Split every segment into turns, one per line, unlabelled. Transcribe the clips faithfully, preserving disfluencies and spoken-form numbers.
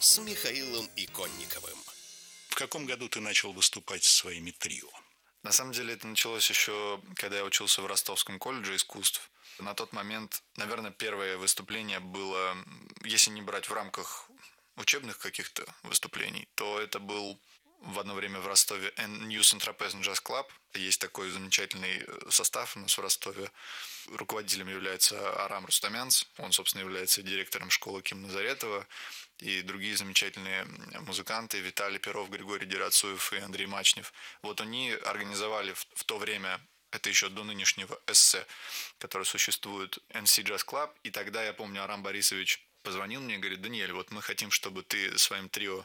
с Михаилом Иконниковым.
В каком году ты начал выступать со своими трио?
На самом деле это началось еще, когда я учился в Ростовском колледже искусств. На тот момент, наверное, первое выступление было, если не брать в рамках учебных каких-то выступлений, то это был в одно время в Ростове New Central Peasant Jazz Club. Есть такой замечательный состав у нас в Ростове. Руководителем является Арам Рустамянц. Он, собственно, является директором школы Ким Назаретова. И другие замечательные музыканты Виталий Перов, Григорий Дерацуев и Андрей Мачнев. Вот они организовали в, в то время, это еще до нынешнего эссе, который существует, эн си Jazz Club. И тогда, я помню, Арам Борисович позвонил мне и говорит: Даниэль, вот мы хотим, чтобы ты своим трио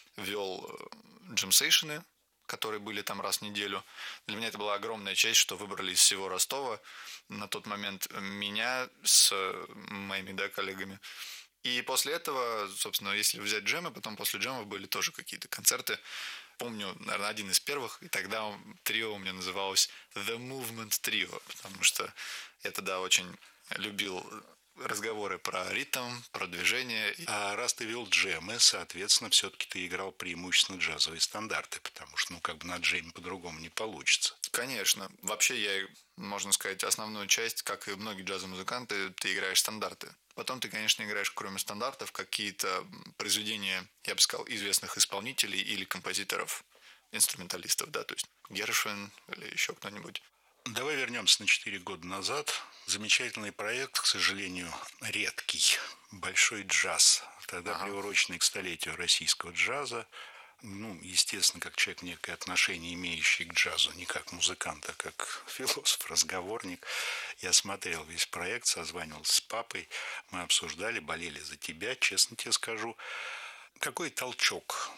вел джемсейшены, которые были там раз в неделю. Для меня это была огромная честь, что выбрали из всего Ростова на тот момент меня с моими, да, коллегами. И после этого, собственно, если взять джемы, потом после джемов были тоже какие-то концерты. Помню, наверное, один из первых, и тогда трио у меня называлось The Movement Trio, потому что я тогда очень любил разговоры про ритм, про движение.
А раз ты вел джемы, соответственно, все-таки ты играл преимущественно джазовые стандарты, потому что, ну, как бы на джеме по-другому не получится.
Конечно. Вообще, я, можно сказать, основную часть, как и многие джазовые-музыканты, ты играешь стандарты. Потом ты, конечно, играешь, кроме стандартов, какие-то произведения, я бы сказал, известных исполнителей или композиторов, инструменталистов, да, то есть Гершвин или еще кто-нибудь.
Давай вернемся на четыре года назад. Замечательный проект, к сожалению, редкий. Большой джаз. Тогда ага. приуроченный к столетию российского джаза. Ну, естественно, как человек, некое отношение имеющий к джазу, не как музыкант, а как философ, разговорник. Я смотрел весь проект, созванивался с папой. Мы обсуждали, болели за тебя, честно тебе скажу. Какой толчок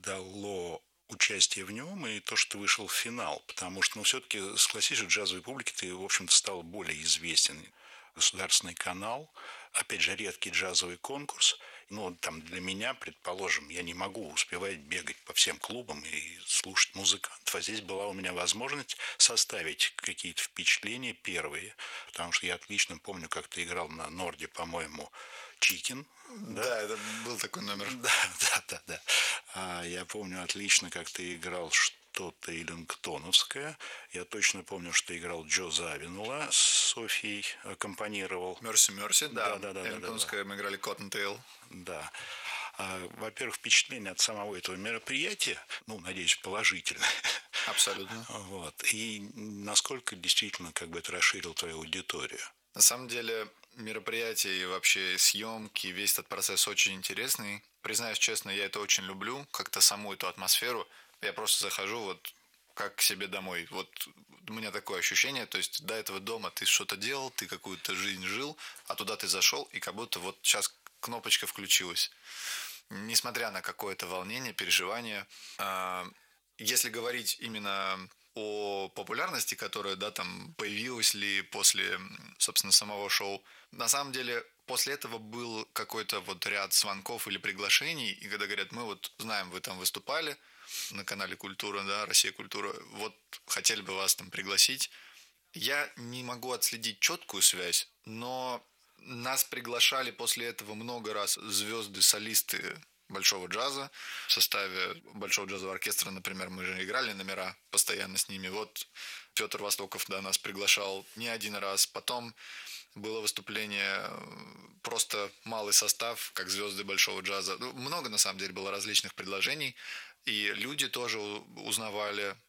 дало участие в нем и то, что ты вышел в финал, потому что, ну, все-таки с классической джазовой публики ты, в общем-то, стал более известен. Государственный канал, опять же, редкий джазовый конкурс. Ну, там для меня, предположим, я не могу успевать бегать по всем клубам и слушать музыкантов. А здесь была у меня возможность составить какие-то впечатления первые, потому что я отлично помню, как ты играл на Норде, по-моему, Чикен.
Да, да, это был такой номер.
Да, да, да, да. А я помню отлично, как ты играл что-то эллингтоновское. Я точно помню, что ты играл Джо Завинула с Софией, аккомпанировал.
Мерси, Мерси, да.
Да, да, да.
Эллингтонское, да, да. Мы играли Коттентейл.
Да. А, во-первых, впечатление от самого этого мероприятия, ну, надеюсь, положительное.
Абсолютно.
Вот. И насколько действительно как бы это расширил твою аудиторию?
На самом деле, мероприятие и вообще съемки, весь этот процесс очень интересный. Признаюсь честно, я это очень люблю, как-то саму эту атмосферу. Я просто захожу вот как к себе домой. Вот у меня такое ощущение, то есть до этого дома ты что-то делал, ты какую-то жизнь жил, а туда ты зашел, и как будто вот сейчас кнопочка включилась. Несмотря на какое-то волнение, переживание. Если говорить именно о популярности, которая, да, там появилась ли после, собственно, самого шоу. На самом деле, после этого был какой-то вот ряд звонков или приглашений, и когда говорят: мы вот знаем, вы там выступали на канале Культура, да, Россия Культура, вот хотели бы вас там пригласить. Я не могу отследить четкую связь, но нас приглашали после этого много раз звезды, солисты большого джаза. В составе большого джазового оркестра, например, мы же играли номера постоянно с ними. Вот Петр Востоков, да, нас приглашал не один раз. Потом было выступление, просто малый состав, как звезды большого джаза. Много, на самом деле, было различных предложений. И люди тоже узнавали